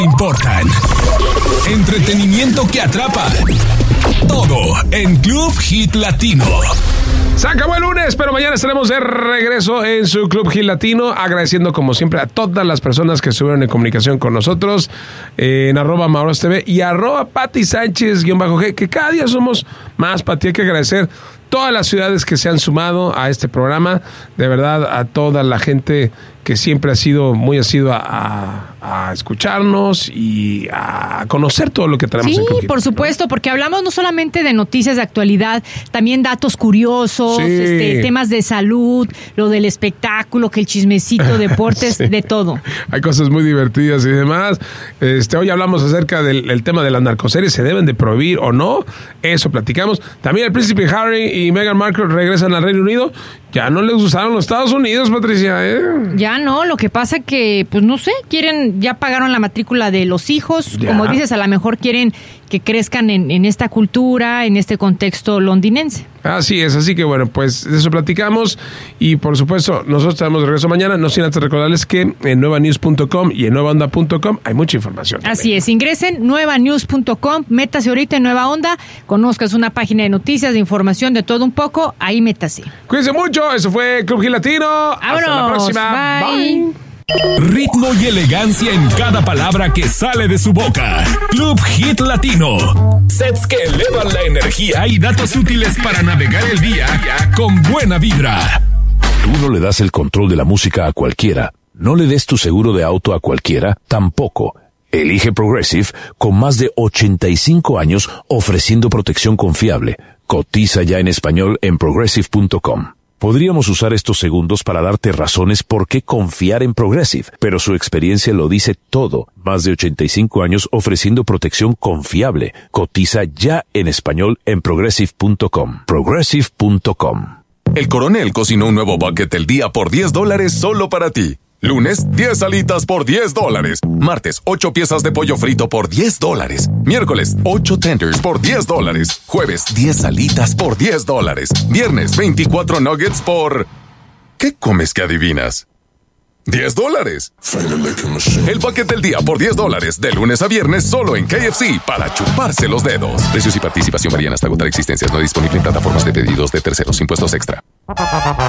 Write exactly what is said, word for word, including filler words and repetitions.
importan. Entretenimiento que atrapa. Todo en Club Hit Latino. Se acabó el lunes, pero mañana estaremos de regreso en su Club Hit Latino, agradeciendo como siempre a todas las personas que estuvieron en comunicación con nosotros, eh, en arroba Mauros T V y arroba Pati Sánchez guión bajo G, que cada día somos más. Pati, hay que agradecer todas las ciudades que se han sumado a este programa, de verdad a toda la gente que siempre ha sido muy asidua a, a escucharnos y a conocer todo lo que tenemos sí, en Club Hit, por supuesto, ¿no? Porque hablamos no solamente de noticias de actualidad, también datos curiosos, sí. este, temas de salud, lo del espectáculo, que el chismecito, deportes, sí. de todo. Hay cosas muy divertidas y demás. Este, hoy hablamos acerca del, del tema de las narcoseries, ¿se deben de prohibir o no? Eso platicamos. También el príncipe Harry y Meghan Markle regresan al Reino Unido. Ya no les gustaron los Estados Unidos, Patricia, ¿eh? Ya no, lo que pasa que, pues no sé, quieren, ya pagaron la matrícula de los hijos, ya. Como dices, a lo mejor quieren que crezcan en, en esta cultura, en este contexto londinense. Así es, así que bueno, pues de eso platicamos y por supuesto nosotros estaremos de regreso mañana, no sin antes recordarles que en nueva news punto com y en nueva onda punto com hay mucha información también. Así es, ingresen nueva news punto com, métase ahorita en Nueva Onda, conozcas una página de noticias, de información, de todo un poco, ahí métase. Cuídense mucho, eso fue Club Hit Latino. ¡Vámonos! Hasta la próxima. Bye. Bye. Ritmo y elegancia en cada palabra que sale de su boca. Club Hit Latino. Sets que elevan la energía y datos útiles para navegar el día con buena vibra. Tú no le das el control de la música a cualquiera. No le des tu seguro de auto a cualquiera, tampoco. Elige Progressive con más de ochenta y cinco años ofreciendo protección confiable. Cotiza ya en español en progressive punto com. Podríamos usar estos segundos para darte razones por qué confiar en Progressive, pero su experiencia lo dice todo. Más de ochenta y cinco años ofreciendo protección confiable. Cotiza ya en español en progressive punto com. progressive punto com. El Coronel cocinó un nuevo bucket del día por diez dólares solo para ti. Lunes, diez alitas por diez dólares. Martes, ocho piezas de pollo frito por diez dólares. Miércoles, ocho tenders por diez dólares. Jueves, diez alitas por diez dólares. Viernes, veinticuatro nuggets por... ¿Qué comes que adivinas? diez dólares. El bucket del día por diez dólares. De lunes a viernes solo en K F C para chuparse los dedos. Precios y participación varían hasta agotar existencias. No disponible en plataformas de pedidos de terceros. Impuestos extra.